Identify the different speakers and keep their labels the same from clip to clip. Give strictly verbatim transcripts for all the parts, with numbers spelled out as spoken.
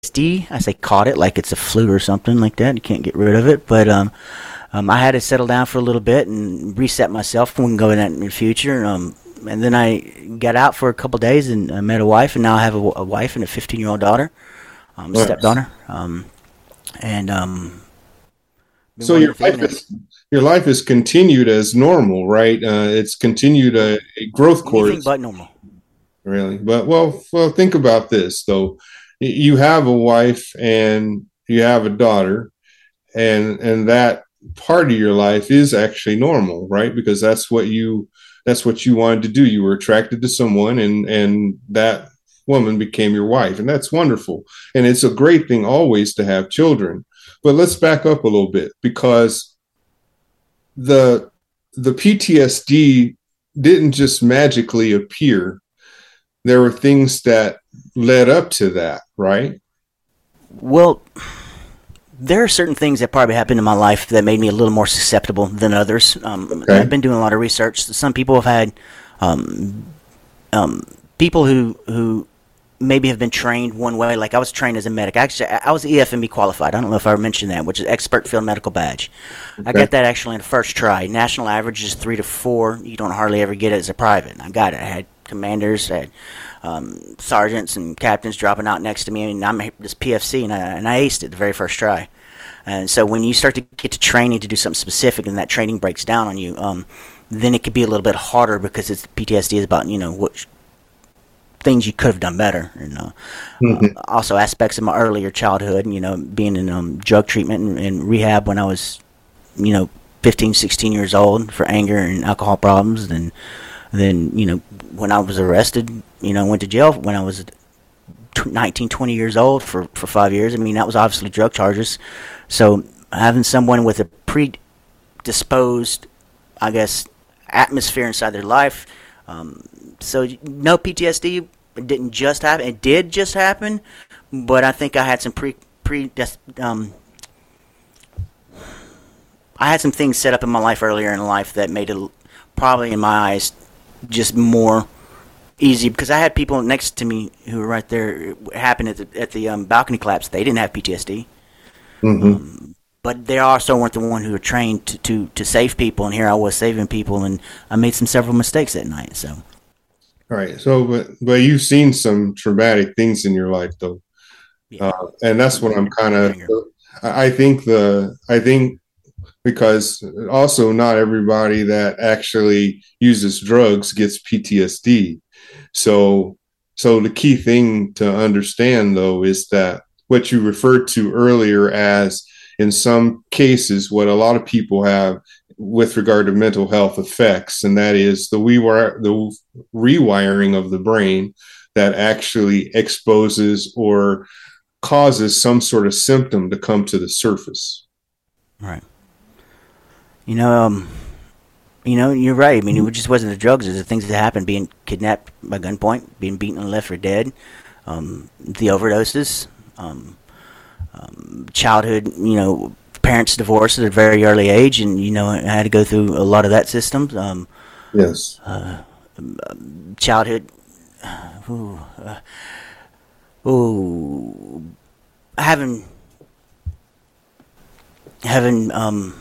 Speaker 1: D. I say caught it like it's a flu or something like that. You can't get rid of it. But um, um, I had to settle down for a little bit and reset myself. We can go in that in the future. Um, and then I got out for a couple of days and I met a wife, and now I have a, a wife and a fifteen-year-old daughter, um,
Speaker 2: Nice.
Speaker 1: stepdaughter. Um, and um, been
Speaker 2: So
Speaker 1: one of
Speaker 2: your
Speaker 1: the
Speaker 2: life
Speaker 1: things.
Speaker 2: is your life is continued as normal, right? Uh, it's continued a, a growth
Speaker 1: Anything
Speaker 2: course,
Speaker 1: but normal.
Speaker 2: really. But well, well, think about this though. Y- You have a wife and you have a daughter, and and that part of your life is actually normal, right? Because that's what you that's what you wanted to do. You were attracted to someone, and and that woman became your wife, and that's wonderful. And it's a great thing always to have children. But let's back up a little bit, because the the P T S D didn't just magically appear. There were things that led up to that, right?
Speaker 1: Well, there are certain things that probably happened in my life that made me a little more susceptible than others. Um, I've
Speaker 2: Okay.
Speaker 1: been doing a lot of research. Some people have had um, um, people who who maybe have been trained one way. Like I was trained as a medic. Actually, I was E F M B qualified. I don't know if I mentioned that, which is Expert Field Medical Badge. I
Speaker 2: Okay.
Speaker 1: got that actually in the first try. National average is three to four. You don't hardly ever get it as a private. I got it. I had commanders, I had um, sergeants and captains dropping out next to me, and I'm this P F C, and I, and I aced it the very first try. And so when you start to get to training to do something specific, and that training breaks down on you, um, then it could be a little bit harder because it's P T S D is about you know what things you could have done better. You know, uh,
Speaker 2: Mhm.
Speaker 1: also aspects of my earlier childhood, you know, being in um, drug treatment and, and rehab when I was, you know, fifteen, sixteen years old for anger and alcohol problems. And then, you know, when I was arrested, you know, went to jail when I was nineteen, twenty years old for, for five years. I mean, that was obviously drug charges. So having someone with a predisposed, I guess, atmosphere inside their life. Um, so no P T S D. It didn't just happen. It did just happen, but I think I had some pre pre um, I had some things set up in my life earlier in life that made it probably in my eyes just more easy because I had people next to me who were right there. It happened at the at the um, balcony collapse. They didn't have P T S D,
Speaker 2: Mhm.
Speaker 1: but they also weren't the one who were trained to, to, to save people. And here I was saving people, and I made some several mistakes that night. So
Speaker 2: All right. So, but but you've seen some traumatic things in your life, though,
Speaker 1: yeah,
Speaker 2: uh, and that's what
Speaker 1: from
Speaker 2: I'm kind
Speaker 1: from
Speaker 2: of.
Speaker 1: younger.
Speaker 2: I I think the I think because also not everybody that actually uses drugs gets P T S D. So, so the key thing to understand though is that what you referred to earlier as, in some cases, what a lot of people have with regard to mental health effects, and that is the rewire, the rewiring of the brain that actually exposes or causes some sort of symptom to come to the surface.
Speaker 1: Right. You know, um, you know, you're right. I mean, it just wasn't the drugs; it was the things that happened: being kidnapped by gunpoint, being beaten and left for dead, um, the overdoses, um, childhood. You know, parents divorced at a very early age, and you know, I had to go through a lot of that system. Um,
Speaker 2: Yes.
Speaker 1: childhood. Ooh, uh, ooh, having having um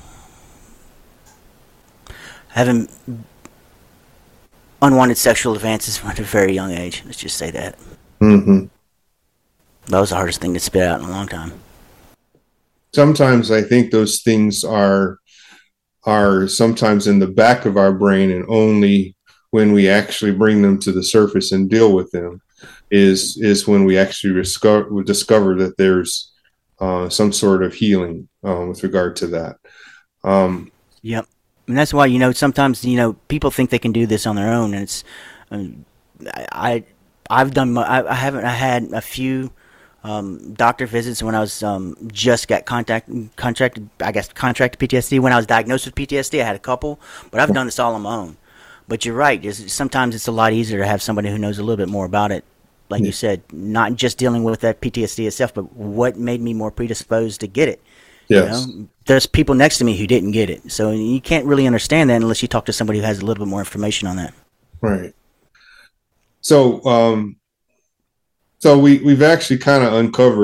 Speaker 1: having unwanted sexual advances at a very young age. Let's just say that.
Speaker 2: Mm-hmm.
Speaker 1: That was the hardest thing to spit out in a long time.
Speaker 2: Sometimes I think those things are are sometimes in the back of our brain, and only when we actually bring them to the surface and deal with them is is when we actually discover, discover that there's uh, some sort of healing um, with regard to that. Um,
Speaker 1: Yep. And that's why you know sometimes you know people think they can do this on their own, and it's um, I I've done I, I haven't I had a few um, doctor visits when I was um, just got contact contracted I guess contracted P T S D when I was diagnosed with P T S D. I had a couple, but I've done this all on my own. But you're right. It's, sometimes it's a lot easier to have somebody who knows a little bit more about it. Like you said, not just dealing with that P T S D itself, but what made me more predisposed to get it. You
Speaker 2: yes,
Speaker 1: know, there's people next to me who didn't get it, so you can't really understand that unless you talk to somebody who has a little bit more information on that.
Speaker 2: right. So um, So we we've actually kind of uncovered